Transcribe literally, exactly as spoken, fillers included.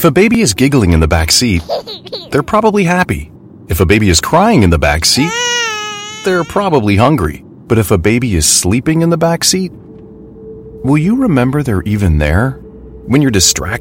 If a baby is giggling in the back seat, they're probably happy. If a baby is crying in the back seat, they're probably hungry. But if a baby is sleeping in the back seat, will you remember they're even there when you're distracted?